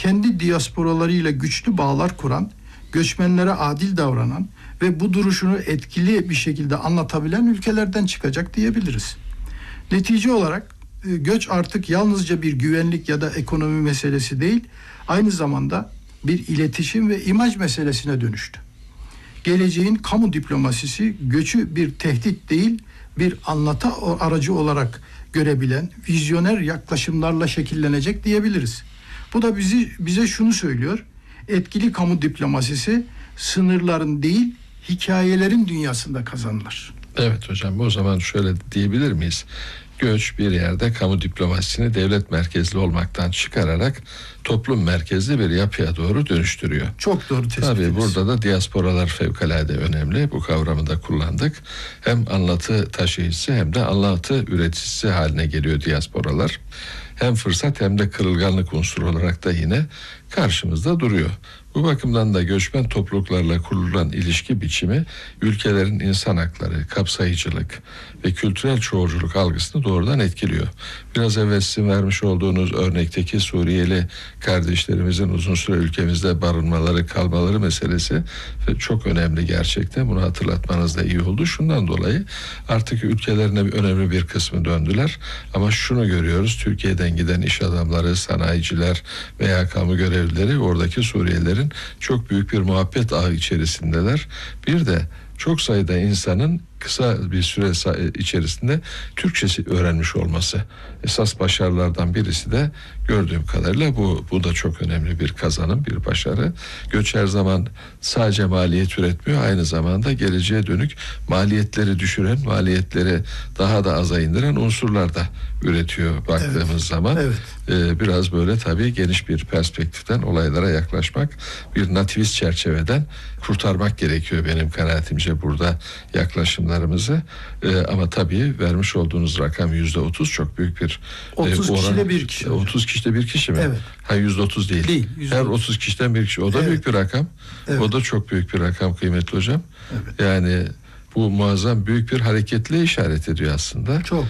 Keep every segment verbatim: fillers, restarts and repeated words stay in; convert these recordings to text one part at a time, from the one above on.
kendi diasporalarıyla güçlü bağlar kuran, göçmenlere adil davranan ve bu duruşunu etkili bir şekilde anlatabilen ülkelerden çıkacak diyebiliriz. Netice olarak göç artık yalnızca bir güvenlik ya da ekonomi meselesi değil, aynı zamanda bir iletişim ve imaj meselesine dönüştü. Geleceğin kamu diplomasisi göçü bir tehdit değil, bir anlatı aracı olarak görebilen vizyoner yaklaşımlarla şekillenecek diyebiliriz. Bu da bizi bize şunu söylüyor: etkili kamu diplomasisi sınırların değil, hikayelerin dünyasında kazanılır. Evet hocam, o zaman şöyle diyebilir miyiz? Göç bir yerde kamu diplomasisini devlet merkezli olmaktan çıkararak toplum merkezli bir yapıya doğru dönüştürüyor. Çok doğru tespit. Tabii burada da diasporalar fevkalade önemli. Bu kavramı da kullandık. Hem anlatı taşıyıcısı hem de anlatı üreticisi haline geliyor diasporalar. Hem fırsat hem de kırılganlık unsuru olarak da yine karşımızda duruyor. Bu bakımdan da göçmen topluluklarla kurulan ilişki biçimi ülkelerin insan hakları, kapsayıcılık ve kültürel çoğulculuk algısını doğrudan etkiliyor. Biraz evvel sizin vermiş olduğunuz örnekteki Suriyeli kardeşlerimizin uzun süre ülkemizde barınmaları, kalmaları meselesi çok önemli gerçekten. Bunu hatırlatmanız da iyi oldu. Şundan dolayı artık ülkelerine bir önemli bir kısmı döndüler. Ama şunu görüyoruz: Türkiye'den giden iş adamları, sanayiciler veya kamu görevlileri oradaki Suriyelilerin çok büyük bir muhabbet ağı içerisindeler. Bir de çok sayıda insanın kısa bir süre içerisinde Türkçesi öğrenmiş olması esas başarılardan birisi de gördüğüm kadarıyla bu. Bu da çok önemli bir kazanım, bir başarı. Göç her zaman sadece maliyet üretmiyor, aynı zamanda geleceğe dönük maliyetleri düşüren, maliyetleri daha da aza indiren unsurlar da üretiyor baktığımız evet. zaman. Evet. Ee, biraz böyle tabii geniş bir perspektiften olaylara yaklaşmak, bir nativist çerçeveden kurtarmak gerekiyor benim kanaatimce burada yaklaşımlarımızı. Ee, ama tabii vermiş olduğunuz rakam yüzde otuz çok büyük bir otuz e, oran. kişide bir kişi. otuz kişide bir kişi mi? Evet. Ha yüzde otuz değil. Değil. Her otuz kişiden bir kişi. O da evet. büyük bir rakam. Evet. O da çok büyük bir rakam kıymetli hocam. Evet. Yani bu muazzam büyük bir hareketliğe işaret ediyor aslında. Çok.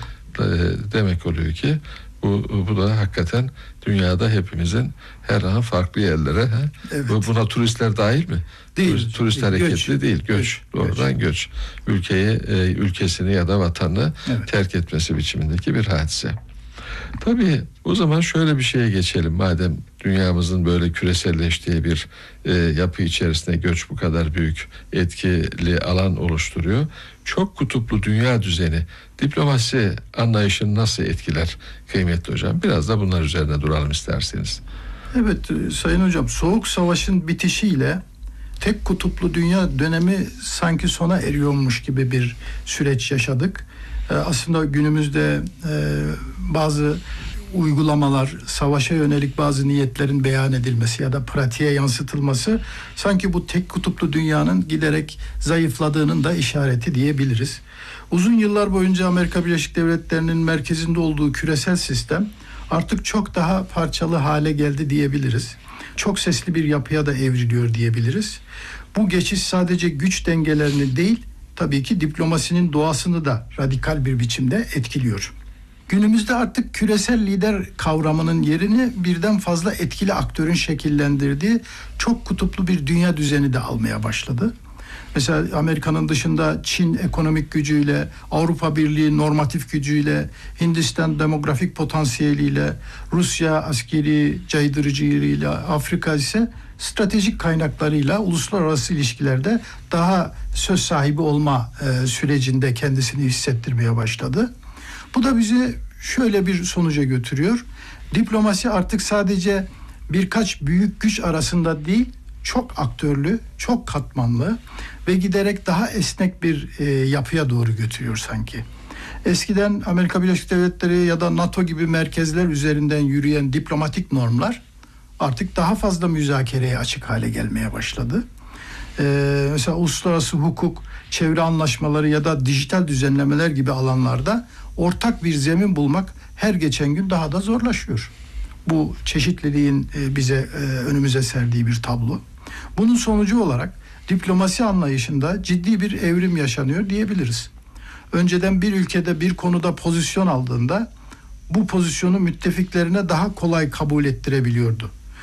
Demek oluyor ki bu, bu da hakikaten dünyada hepimizin her an farklı yerlere. Evet. Bu, buna turistler dahil mi? Değil. Turist, turist değil, hareketli göç. değil. Göç. göç. Doğrudan göç. göç. Ülkeyi, e, ülkesini ya da vatanını evet. terk etmesi biçimindeki bir hadise. Tabii o zaman şöyle bir şeye geçelim. Madem dünyamızın böyle küreselleştiği bir e, yapı içerisinde göç bu kadar büyük etkili alan oluşturuyor. Çok kutuplu dünya düzeni diplomasi anlayışını nasıl etkiler kıymetli hocam? Biraz da bunlar üzerine duralım isterseniz. Evet sayın hocam, Soğuk Savaş'ın bitişiyle tek kutuplu dünya dönemi sanki sona eriyormuş gibi bir süreç yaşadık. Ee, aslında günümüzde e, bazı uygulamalar, savaşa yönelik bazı niyetlerin beyan edilmesi ya da pratiğe yansıtılması sanki bu tek kutuplu dünyanın giderek zayıfladığının da işareti diyebiliriz. Uzun yıllar boyunca Amerika Birleşik Devletleri'nin merkezinde olduğu küresel sistem artık çok daha parçalı hale geldi diyebiliriz. Çok sesli bir yapıya da evriliyor diyebiliriz. Bu geçiş sadece güç dengelerini değil, tabii ki diplomasinin doğasını da radikal bir biçimde etkiliyor. Günümüzde artık küresel lider kavramının yerini birden fazla etkili aktörün şekillendirdiği çok kutuplu bir dünya düzeni de almaya başladı. Mesela Amerika'nın dışında Çin ekonomik gücüyle, Avrupa Birliği normatif gücüyle, Hindistan demografik potansiyeliyle, Rusya askeri caydırıcılığıyla, Afrika ise stratejik kaynaklarıyla uluslararası ilişkilerde daha söz sahibi olma e, sürecinde kendisini hissettirmeye başladı. Bu da bizi şöyle bir sonuca götürüyor. Diplomasi artık sadece birkaç büyük güç arasında değil, çok aktörlü, çok katmanlı ve giderek daha esnek bir e, yapıya doğru götürüyor sanki. Eskiden Amerika Birleşik Devletleri ya da NATO gibi merkezler üzerinden yürüyen diplomatik normlar artık daha fazla müzakereye açık hale gelmeye başladı. Ee, mesela uluslararası hukuk, çevre anlaşmaları ya da dijital düzenlemeler gibi alanlarda ortak bir zemin bulmak her geçen gün daha da zorlaşıyor. Bu çeşitliliğin e, bize e, önümüze serdiği bir tablo. Bunun sonucu olarak diplomasi anlayışında ciddi bir evrim yaşanıyor diyebiliriz. Önceden bir ülkede bir konuda pozisyon aldığında bu pozisyonu müttefiklerine daha kolay kabul ettirebiliyordu.